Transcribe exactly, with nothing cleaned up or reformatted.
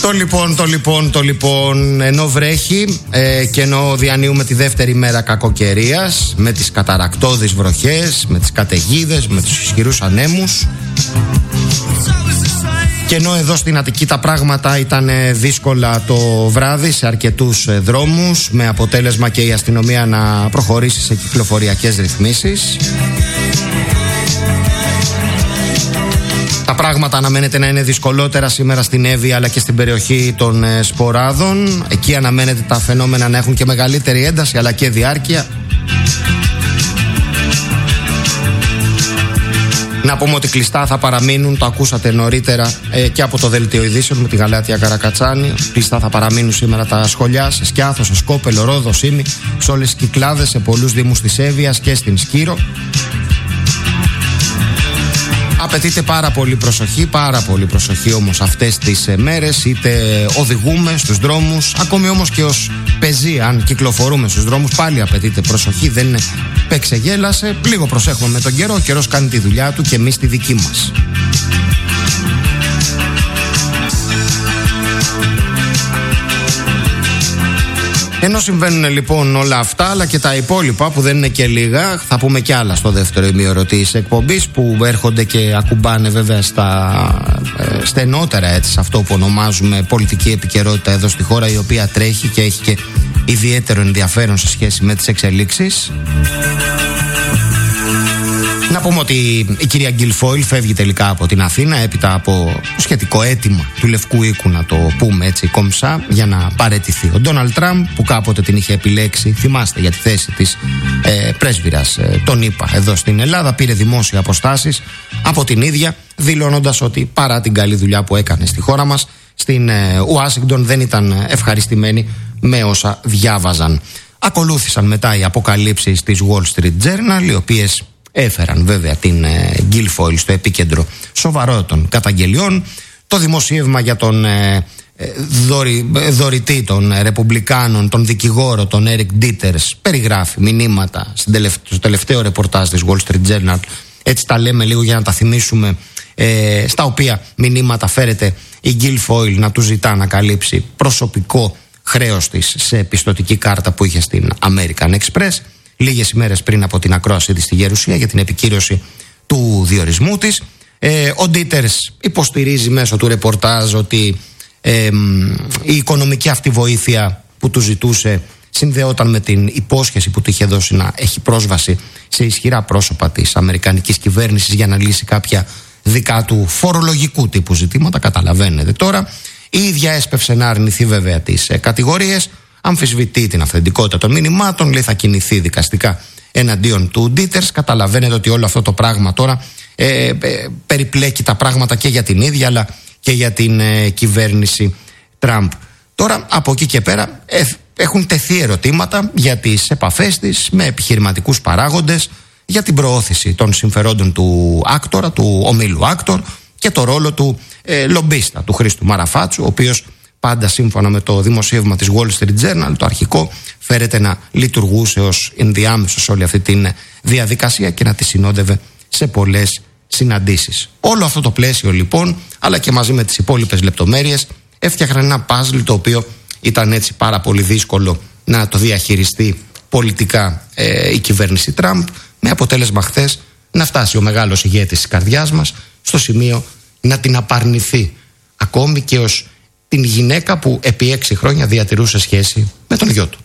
Το λοιπόν, το λοιπόν, το λοιπόν, ενώ βρέχει ε, και ενώ διανύουμε τη δεύτερη μέρα κακοκαιρίας, με τις καταρακτώδεις βροχές, με τις καταιγίδες, με τους ισχυρούς ανέμους, και ενώ εδώ στην Αττική τα πράγματα ήταν δύσκολα το βράδυ σε αρκετούς δρόμους, με αποτέλεσμα και η αστυνομία να προχωρήσει σε κυκλοφοριακές ρυθμίσεις, τα πράγματα αναμένεται να είναι δυσκολότερα σήμερα στην Εύβοια αλλά και στην περιοχή των Σποράδων. Εκεί αναμένεται τα φαινόμενα να έχουν και μεγαλύτερη ένταση αλλά και διάρκεια. Να πούμε ότι κλειστά θα παραμείνουν, το ακούσατε νωρίτερα ε, και από το δελτίο ειδήσεων με τη Γαλάτια Καρακατσάνη. Κλειστά θα παραμείνουν σήμερα τα σχολιά σε Σκιάθο, σε Σκόπελο, Ρόδο, Σύμη, σε όλες τις Κυκλάδες, σε πολλούς δήμους της Εύβοιας και στην Σκύρο. Απαιτείται πάρα πολύ προσοχή, πάρα πολύ προσοχή όμως αυτές τις μέρες, είτε οδηγούμε στους δρόμους, ακόμη όμως και ως πεζοί, αν κυκλοφορούμε στους δρόμους, πάλι απαιτείται προσοχή, δεν είναι παίξε γέλασε, λίγο προσέχουμε με τον καιρό, ο καιρός κάνει τη δουλειά του και εμείς τη δική μας. Ενώ συμβαίνουν λοιπόν όλα αυτά, αλλά και τα υπόλοιπα που δεν είναι και λίγα, θα πούμε και άλλα στο δεύτερο ημίωρο της εκπομπής, που έρχονται και ακουμπάνε βέβαια στα ε, στενότερα, έτσι, σε αυτό που ονομάζουμε πολιτική επικαιρότητα εδώ στη χώρα, η οποία τρέχει και έχει και ιδιαίτερο ενδιαφέρον σε σχέση με τις εξελίξεις. Να πούμε ότι η κυρία Γκίλφοιλ φεύγει τελικά από την Αθήνα έπειτα από σχετικό αίτημα του Λευκού Οίκου, να το πούμε έτσι κομψά, για να παραιτηθεί. Ο Ντόναλντ Τραμπ, που κάποτε την είχε επιλέξει, θυμάστε, για τη θέση της ε, πρέσβυρας ε, τον ΗΠΑ εδώ στην Ελλάδα, πήρε δημόσια αποστάσεις από την ίδια, δηλώνοντας ότι παρά την καλή δουλειά που έκανε στη χώρα μας, στην ε, Ουάσιγκτον δεν ήταν ευχαριστημένοι με όσα διάβαζαν. Ακολούθησαν μετά οι αποκαλύψεις της Wall Street Journal, οι οποίες έφεραν βέβαια την Γκίλφοιλ στο επίκεντρο σοβαρών καταγγελιών. Το δημοσίευμα για τον ε, δωρη, δωρητή των Ρεπουμπλικάνων, τον δικηγόρο, τον Έρικ Ντίτερς, περιγράφει μηνύματα στο τελευταίο ρεπορτάζ της Wall Street Journal, έτσι τα λέμε λίγο για να τα θυμίσουμε, ε, στα οποία μηνύματα φέρεται η Γκίλφοιλ να του ζητά να καλύψει προσωπικό χρέος της σε πιστωτική κάρτα που είχε στην American Express, λίγες ημέρες πριν από την ακρόασή της στη Γερουσία για την επικύρωση του διορισμού της. Ε, ο Ντίτερς υποστηρίζει μέσω του ρεπορτάζ ότι ε, η οικονομική αυτή βοήθεια που του ζητούσε συνδεόταν με την υπόσχεση που του είχε δώσει να έχει πρόσβαση σε ισχυρά πρόσωπα της αμερικανικής κυβέρνησης για να λύσει κάποια δικά του φορολογικού τύπου ζητήματα. Καταλαβαίνετε τώρα. Η ίδια έσπευσε να αρνηθεί βέβαια τις ε, κατηγορίες. Αμφισβητεί την αυθεντικότητα των μηνυμάτων, λέει θα κινηθεί δικαστικά εναντίον του Ντίτερς. Καταλαβαίνετε ότι όλο αυτό το πράγμα τώρα ε, ε, περιπλέκει τα πράγματα και για την ίδια αλλά και για την ε, κυβέρνηση Τραμπ. Τώρα από εκεί και πέρα ε, έχουν τεθεί ερωτήματα για τις επαφές της με επιχειρηματικούς παράγοντες, για την προώθηση των συμφερόντων του άκτορα, του ομίλου άκτορ, και το ρόλο του ε, λομπίστα, του Χρήστου Μαραφάτσου, ο οποίος πάντα σύμφωνα με το δημοσίευμα της Wall Street Journal, το αρχικό, φέρεται να λειτουργούσε ως ενδιάμεσος όλη αυτή τη διαδικασία και να τη συνόδευε σε πολλές συναντήσεις. Όλο αυτό το πλαίσιο λοιπόν, αλλά και μαζί με τις υπόλοιπες λεπτομέρειες, έφτιαχνε ένα παζλ το οποίο ήταν έτσι πάρα πολύ δύσκολο να το διαχειριστεί πολιτικά ε, η κυβέρνηση Τραμπ, με αποτέλεσμα χθες να φτάσει ο μεγάλος ηγέτης της καρδιάς μας στο σημείο να την απαρνηθεί, ακόμη και ως την γυναίκα που επί έξι χρόνια διατηρούσε σχέση με τον γιο του.